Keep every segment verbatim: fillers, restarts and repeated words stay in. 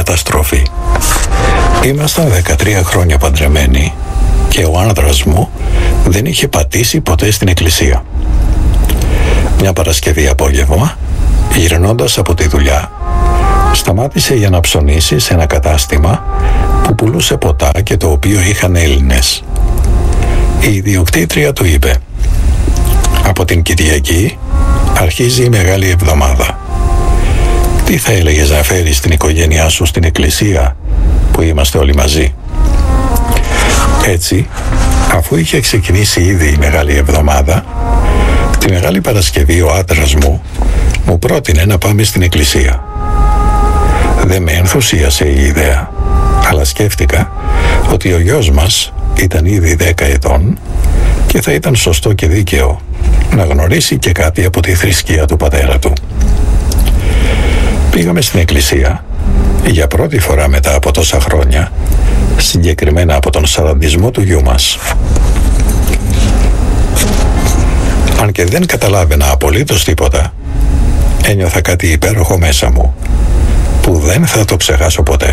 καταστροφή. Ήμασταν δεκατρία χρόνια παντρεμένοι και ο άνδρας μου δεν είχε πατήσει ποτέ στην εκκλησία. Μια Παρασκευή απόγευμα, γυρνώντας από τη δουλειά, σταμάτησε για να ψωνίσει σε ένα κατάστημα που πουλούσε ποτά και το οποίο είχαν Έλληνες. Η ιδιοκτήτρια του είπε: «Από την Κυριακή αρχίζει η Μεγάλη Εβδομάδα. Τι θα έλεγες να φέρεις την οικογένειά σου στην εκκλησία που είμαστε όλοι μαζί?» Έτσι, αφού είχε ξεκινήσει ήδη η Μεγάλη Εβδομάδα, τη Μεγάλη Παρασκευή ο άντρας μου μου πρότεινε να πάμε στην εκκλησία. Δεν με ενθουσίασε η ιδέα, αλλά σκέφτηκα ότι ο γιος μας ήταν ήδη δέκα ετών και θα ήταν σωστό και δίκαιο να γνωρίσει και κάτι από τη θρησκεία του πατέρα του. Πήγαμε στην εκκλησία για πρώτη φορά μετά από τόσα χρόνια, συγκεκριμένα από τον σαραντισμό του γιού μας. Αν και δεν καταλάβαινα απολύτως τίποτα, ένιωθα κάτι υπέροχο μέσα μου που δεν θα το ξεχάσω ποτέ.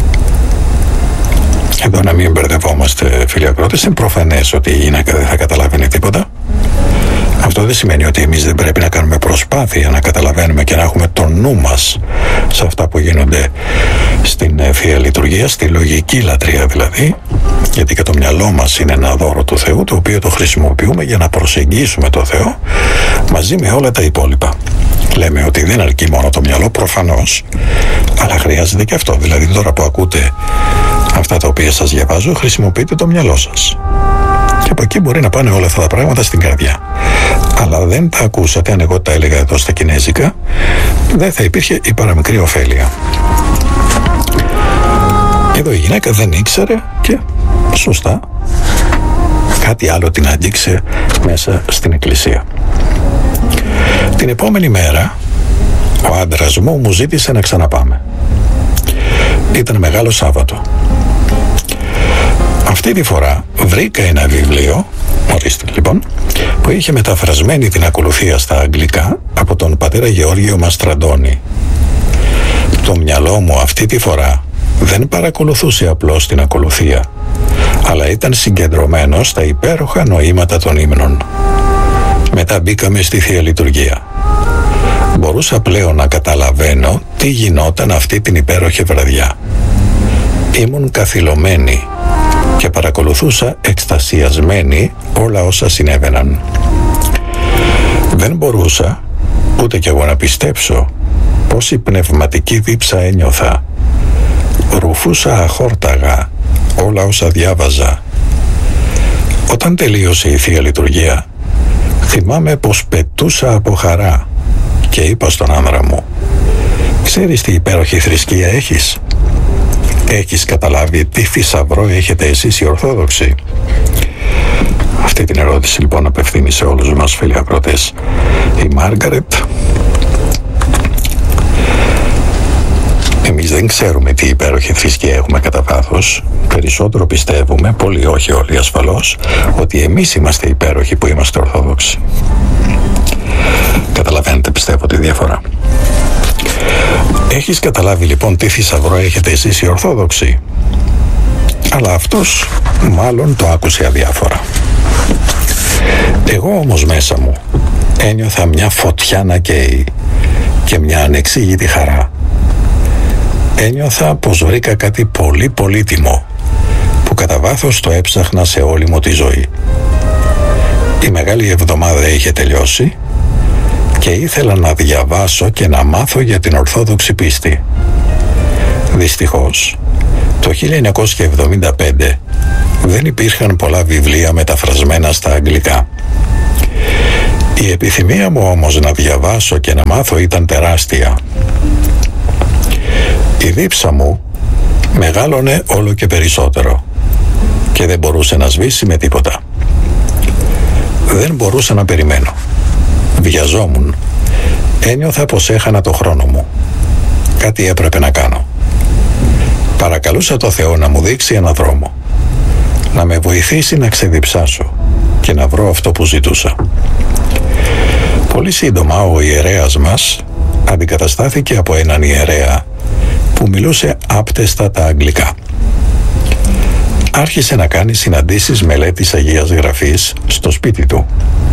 Εδώ να μην μπερδευόμαστε, φίλοι ακρότες, είναι προφανές ότι η γυναίκα δεν θα καταλάβαινε τίποτα. Αυτό δεν σημαίνει ότι εμείς δεν πρέπει να κάνουμε προσπάθεια να καταλαβαίνουμε και να έχουμε το νου μας σε αυτά που γίνονται στην Θεία Λειτουργία, στη λογική λατρεία δηλαδή, γιατί και το μυαλό μας είναι ένα δώρο του Θεού, το οποίο το χρησιμοποιούμε για να προσεγγίσουμε το Θεό μαζί με όλα τα υπόλοιπα. Λέμε ότι δεν αρκεί μόνο το μυαλό, προφανώς, αλλά χρειάζεται και αυτό. Δηλαδή τώρα που ακούτε αυτά τα οποία σας διαβάζω, χρησιμοποιείτε το μυαλό σας. Και από εκεί μπορεί να πάνε όλα αυτά τα πράγματα στην καρδιά. Αλλά δεν τα ακούσατε, αν εγώ τα έλεγα εδώ στα κινέζικα, δεν θα υπήρχε η παραμικρή ωφέλεια. Εδώ η γυναίκα δεν ήξερε και σωστά κάτι άλλο την αγγίξε μέσα στην εκκλησία. Την επόμενη μέρα ο άντρας μου μου ζήτησε να ξαναπάμε. Ήταν Μεγάλο Σάββατο. Αυτή τη φορά βρήκα ένα βιβλίο, ορίστε λοιπόν, που είχε μεταφρασμένη την ακολουθία στα αγγλικά από τον πατέρα Γεώργιο Μαστραντώνη. Το μυαλό μου αυτή τη φορά δεν παρακολουθούσε απλώς την ακολουθία, αλλά ήταν συγκεντρωμένο στα υπέροχα νοήματα των ύμνων. Μετά μπήκαμε στη Θεία Λειτουργία. Μπορούσα πλέον να καταλαβαίνω τι γινόταν αυτή την υπέροχη βραδιά. Ήμουν καθυλωμένη και παρακολουθούσα εκστασιασμένη όλα όσα συνέβαιναν. Δεν μπορούσα ούτε κι εγώ να πιστέψω πόση πνευματική δίψα ένιωθα. Ρουφούσα αχόρταγα όλα όσα διάβαζα. Όταν τελείωσε η Θεία Λειτουργία, θυμάμαι πως πετούσα από χαρά και είπα στον άνδρα μου: «Ξέρεις τι υπέροχη θρησκεία έχεις? Έχεις καταλάβει τι θησαυρό έχετε εσείς οι Ορθόδοξοι?» Αυτή την ερώτηση λοιπόν απευθύνει σε όλους μας, φίλοι ακροτές, η Μάργαρετ. Εμείς δεν ξέρουμε τι υπέροχη θρησκεία έχουμε κατά βάθος. Περισσότερο πιστεύουμε, πολύ όχι όλοι ασφαλώς, ότι εμείς είμαστε υπέροχοι που είμαστε Ορθόδοξοι. Καταλαβαίνετε, πιστεύω, τη διαφορά. Έχεις καταλάβει λοιπόν τι θησαυρό έχετε εσείς οι Ορθόδοξοι? Αλλά αυτός μάλλον το άκουσε αδιάφορα. Εγώ όμως μέσα μου ένιωθα μια φωτιά να καίει και μια ανεξήγητη χαρά. Ένιωθα πως βρήκα κάτι πολύ πολύτιμο που κατά βάθος το έψαχνα σε όλη μου τη ζωή. Η Μεγάλη Εβδομάδα είχε τελειώσει και ήθελα να διαβάσω και να μάθω για την Ορθόδοξη πίστη. Δυστυχώς, το χίλια εννιακόσια εβδομήντα πέντε δεν υπήρχαν πολλά βιβλία μεταφρασμένα στα αγγλικά. Η επιθυμία μου όμως να διαβάσω και να μάθω ήταν τεράστια. Η δίψα μου μεγάλωνε όλο και περισσότερο και δεν μπορούσε να σβήσει με τίποτα. Δεν μπορούσα να περιμένω. Βιαζόμουν. Ένιωθα πως έχανα το χρόνο μου. Κάτι έπρεπε να κάνω. Παρακαλούσα το Θεό να μου δείξει έναν δρόμο, να με βοηθήσει να ξεδιψάσω και να βρω αυτό που ζητούσα. Πολύ σύντομα ο ιερέας μας αντικαταστάθηκε από έναν ιερέα που μιλούσε άπτεστα τα αγγλικά. Άρχισε να κάνει συναντήσεις μελέτης Αγίας Γραφής στο σπίτι του.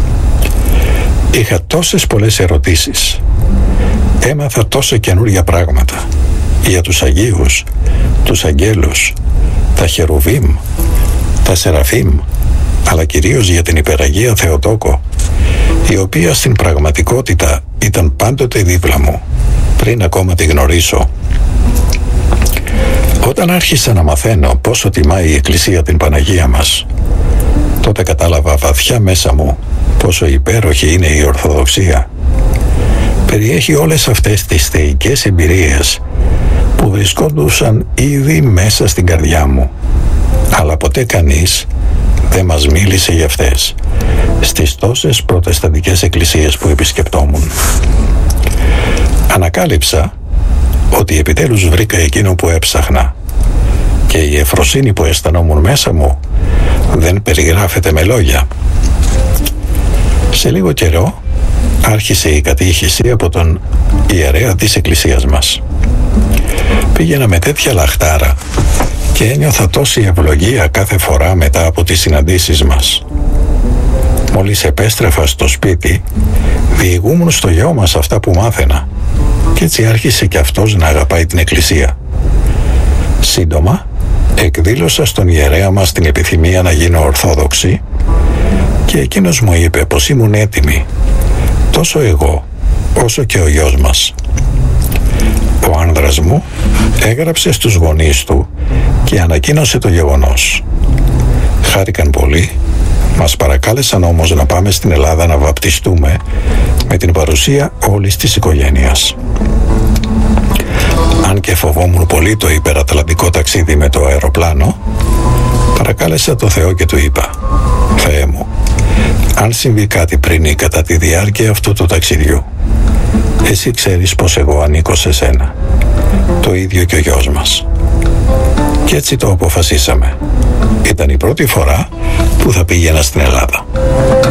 Είχα τόσες πολλές ερωτήσεις. Έμαθα τόσα καινούργια πράγματα για τους Αγίους, τους Αγγέλους, τα Χερουβίμ, τα Σεραφείμ, αλλά κυρίως για την Υπεραγία Θεοτόκο, η οποία στην πραγματικότητα ήταν πάντοτε δίπλα μου, πριν ακόμα τη γνωρίσω. Όταν άρχισα να μαθαίνω πόσο τιμάει η Εκκλησία την Παναγία μας, τότε κατάλαβα βαθιά μέσα μου πόσο υπέροχη είναι η Ορθοδοξία. Περιέχει όλες αυτές τις θεϊκές εμπειρίες που βρισκόντουσαν ήδη μέσα στην καρδιά μου, αλλά ποτέ κανείς δεν μας μίλησε για αυτές στις τόσες προτεσταντικές εκκλησίες που επισκεπτόμουν. Ανακάλυψα ότι επιτέλους βρήκα εκείνο που έψαχνα και η ευφροσύνη που αισθανόμουν μέσα μου δεν περιγράφεται με λόγια. Σε λίγο καιρό άρχισε η κατήχηση από τον ιερέα της εκκλησίας μας. Πήγαινα με τέτοια λαχτάρα και ένιωθα τόση ευλογία κάθε φορά μετά από τις συναντήσεις μας. Μόλις επέστρεφα στο σπίτι, διηγούμουν στο γιο μας αυτά που μάθαινα και έτσι άρχισε και αυτός να αγαπάει την εκκλησία. Σύντομα, εκδήλωσα στον ιερέα μας την επιθυμία να γίνω Ορθόδοξη και εκείνος μου είπε πως ήμουν έτοιμη, τόσο εγώ όσο και ο γιος μας. Ο άνδρας μου έγραψε στους γονείς του και ανακοίνωσε το γεγονός. Χάρηκαν πολύ, μας παρακάλεσαν όμως να πάμε στην Ελλάδα να βαπτιστούμε με την παρουσία όλης της οικογένειας. Αν και φοβόμουν πολύ το υπερατλαντικό ταξίδι με το αεροπλάνο, παρακάλεσα το Θεό και του είπα: Θεέ μου, αν συμβεί κάτι πριν ή κατά τη διάρκεια αυτού του ταξιδιού, εσύ ξέρεις πως εγώ ανήκω σε σένα, το ίδιο και ο γιος μας. Και έτσι το αποφασίσαμε. Ήταν η πρώτη φορά που θα πήγαινα στην Ελλάδα.